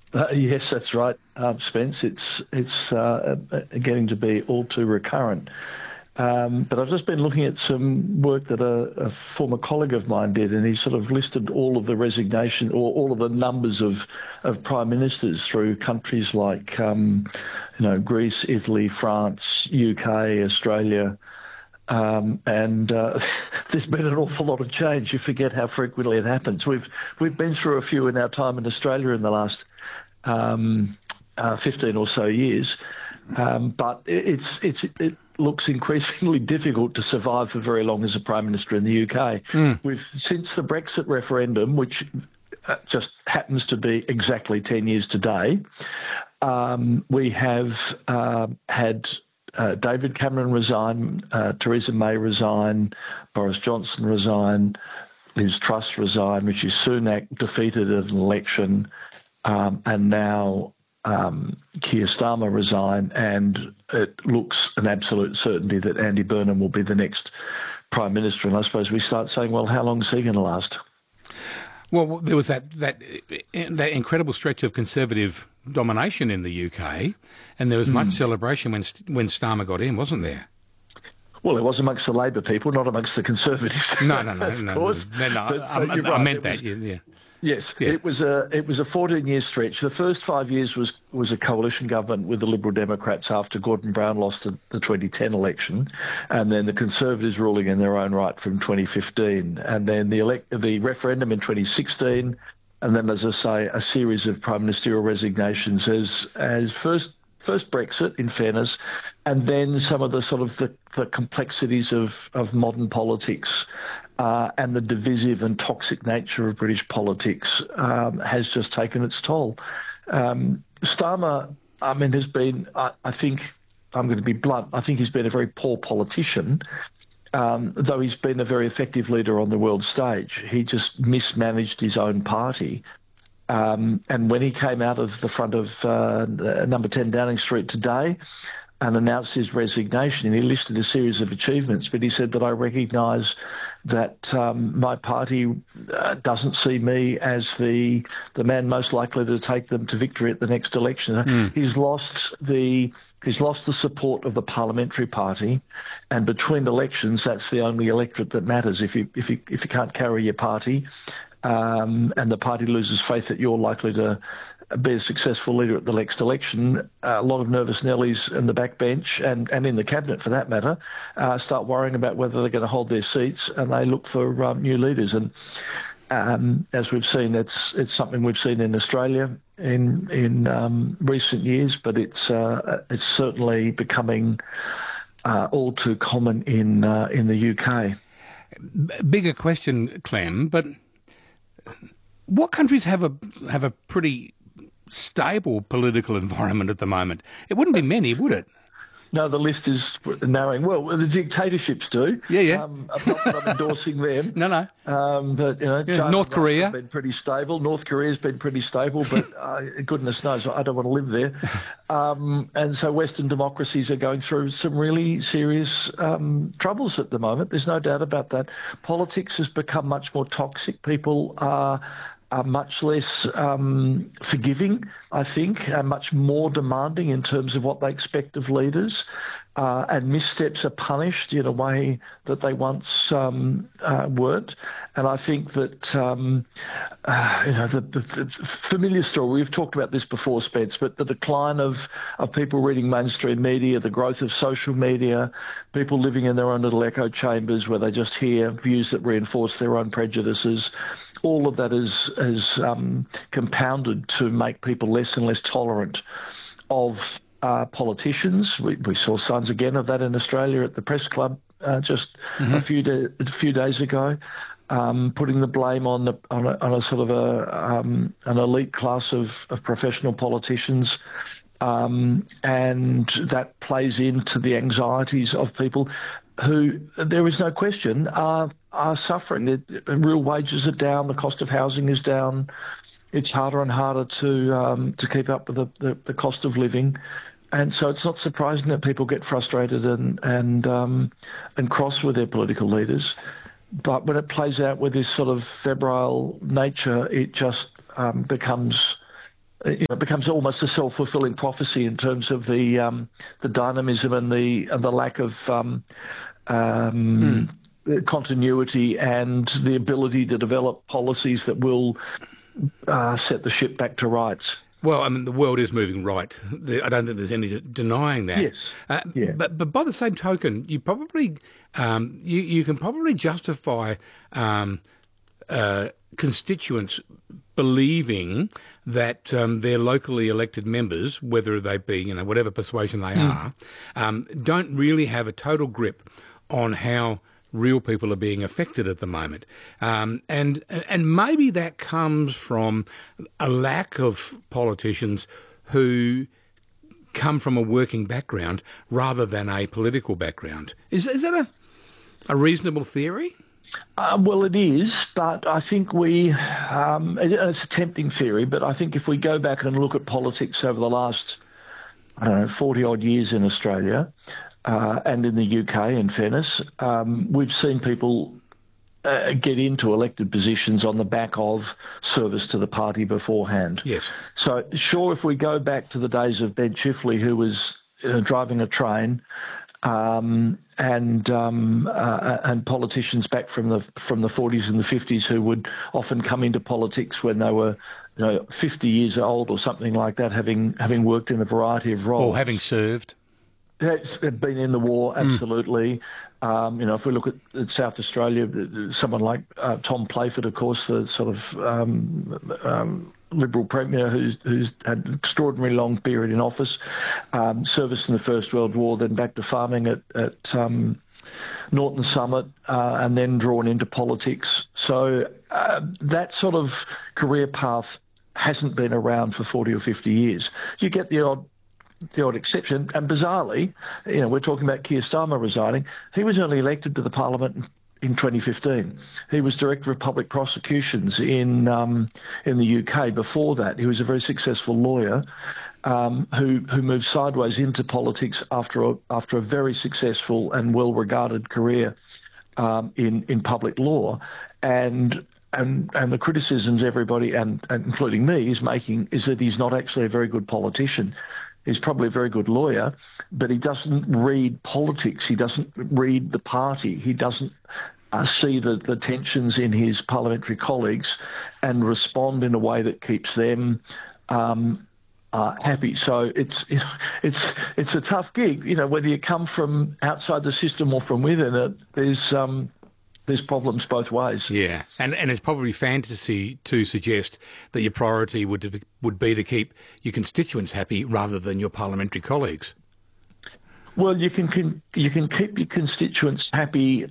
Yes, that's right, Spence. It's getting to be all too recurrent. But I've just been looking at some work that a former colleague of mine did, and he sort of listed all of the resignation or all of the numbers of prime ministers through countries like, Greece, Italy, France, UK, Australia. And there's been an awful lot of change. You forget how frequently it happens. We've been through a few in our time in Australia in the last 15 or so years, but it looks increasingly difficult to survive for very long as a prime minister in the UK. We've since the Brexit referendum, which just happens to be exactly 10 years today, we have had David Cameron resign, Theresa May resign, Boris Johnson resign, Liz Truss resign, Rishi Sunak defeated an election, and now Keir Starmer resign, and it looks an absolute certainty that Andy Burnham will be the next Prime Minister. And I suppose we start saying, well, how long is he going to last? Well, there was that incredible stretch of Conservative domination in the UK, and there was much celebration when Starmer got in, wasn't there? Well, it was amongst the Labor people, not amongst the Conservatives. No, of course. I meant that. Yeah. Yes, Yeah. it was a 14-year stretch. The first 5 years was a coalition government with the Liberal Democrats after Gordon Brown lost the 2010 election, and then the Conservatives ruling in their own right from 2015, and then the referendum in 2016, and then, as I say, a series of prime ministerial resignations as first Brexit, in fairness, and then some of the sort of the complexities of modern politics and the divisive and toxic nature of British politics has just taken its toll. Starmer, has been, I think, I'm going to be blunt, I think he's been a very poor politician, though he's been a very effective leader on the world stage. He just mismanaged his own party. And when he came out of the front of number 10 Downing Street today and announced his resignation, he listed a series of achievements, but he said that I recognise that my party doesn't see me as the man most likely to take them to victory at the next election. He's lost the support of the parliamentary party, and between elections, that's the only electorate that matters. If you can't carry your party, and the party loses faith that you're likely to be a successful leader at the next election, a lot of nervous Nellies in the backbench and in the cabinet, for that matter, start worrying about whether they're going to hold their seats, and they look for new leaders. And as we've seen, it's something we've seen in Australia in recent years, but it's certainly becoming all too common in the UK. Bigger question, Clem, but what countries have a pretty stable political environment at the moment? It wouldn't be many, would it? No, the list is narrowing. Well, the dictatorships do. Yeah. I'm not endorsing them. No. But China, North Korea has been pretty stable. North Korea's been pretty stable, but goodness knows I don't want to live there. And so Western democracies are going through some really serious troubles at the moment. There's no doubt about that. Politics has become much more toxic. People are much less forgiving, I think, and much more demanding in terms of what they expect of leaders. And missteps are punished in a way that they once weren't. And I think that, the familiar story, we've talked about this before, Spence, but the decline of people reading mainstream media, the growth of social media, people living in their own little echo chambers where they just hear views that reinforce their own prejudices, all of that is compounded to make people less and less tolerant of politicians. We saw signs again of that in Australia at the Press Club just a few days ago, putting the blame on a sort of an elite class of professional politicians. And that plays into the anxieties of people who, there is no question, are suffering. Their real wages are down, the cost of housing is down. It's harder and harder to keep up with the cost of living. And so it's not surprising that people get frustrated and cross with their political leaders. But when it plays out with this sort of febrile nature, it just becomes it becomes almost a self-fulfilling prophecy in terms of the dynamism and the lack of continuity and the ability to develop policies that will set the ship back to rights. Well, I mean, the world is moving right. I don't think there's any denying that. Yes. But by the same token, you probably you can probably justify constituents believing that their locally elected members, whether they be whatever persuasion they are, don't really have a total grip on how real people are being affected at the moment. And maybe that comes from a lack of politicians who come from a working background rather than a political background. Is that a reasonable theory? Well, it is, but I think it's a tempting theory, but I think if we go back and look at politics over the last, 40-odd years in Australia, and in the UK, in fairness, we've seen people get into elected positions on the back of service to the party beforehand. Yes. So, sure, if we go back to the days of Ben Chifley, who was driving a train, and politicians back from the 40s and the 50s who would often come into politics when they were 50 years old or something like that, having worked in a variety of roles. Or having served. It's been in the war, absolutely. If we look at South Australia, someone like Tom Playford, of course, the sort of Liberal Premier who's had an extraordinarily long period in office, service in the First World War, then back to farming at Norton Summit, and then drawn into politics. So that sort of career path hasn't been around for 40 or 50 years. You get the odd exception, and bizarrely, we're talking about Keir Starmer resigning. He was only elected to the Parliament in 2015. He was Director of Public Prosecutions in the UK before that. He was a very successful lawyer who moved sideways into politics after a very successful and well-regarded career in public law, and the criticisms everybody, and including me, is making is that he's not actually a very good politician. He's probably a very good lawyer, but he doesn't read politics. He doesn't read the party. He doesn't see the tensions in his parliamentary colleagues and respond in a way that keeps them happy. So it's a tough gig. Whether you come from outside the system or from within it, there's problems both ways. Yeah, and it's probably fantasy to suggest that your priority would be to keep your constituents happy rather than your parliamentary colleagues. Well, you can keep your constituents happy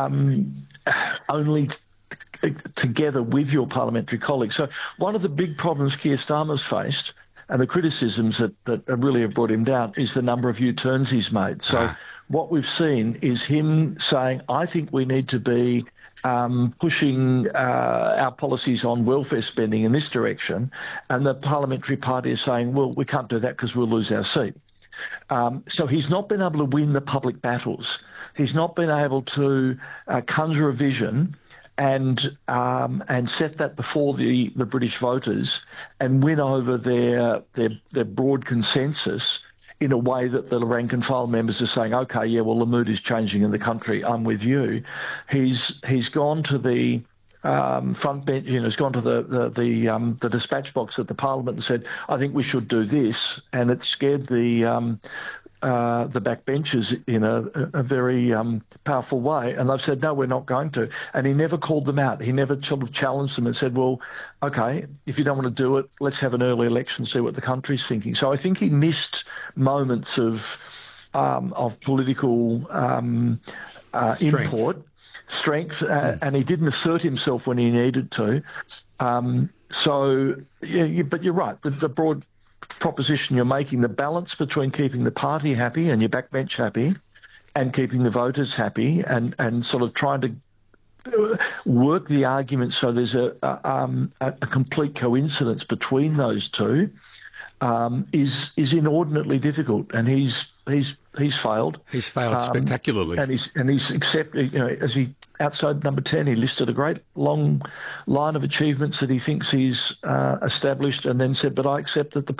only together with your parliamentary colleagues. So one of the big problems Keir Starmer's faced, and the criticisms that really have brought him down, is the number of U-turns he's made. So what we've seen is him saying, I think we need to be pushing our policies on welfare spending in this direction, and the parliamentary party is saying, well, we can't do that because we'll lose our seat. So he's not been able to win the public battles. He's not been able to conjure a vision and set that before the British voters and win over their broad consensus in a way that the rank and file members are saying, okay, yeah, well, the mood is changing in the country. I'm with you. He's gone to the front bench, has gone to the dispatch box at the Parliament and said, I think we should do this, and it scared the backbenchers in a very powerful way, and they've said, no, we're not going to. And he never called them out. He never sort of challenged them and said, well, okay, if you don't want to do it, let's have an early election, see what the country's thinking. So I think he missed moments of political strength, and he didn't assert himself when he needed to. But you're right, the broad proposition you're making, the balance between keeping the party happy and your backbench happy and keeping the voters happy, and sort of trying to work the argument so there's a complete coincidence between those two, is inordinately difficult, and he's failed. He's failed spectacularly, and he's accepted. As he outside number 10, he listed a great long line of achievements that he thinks he's established, and then said, "But I accept that the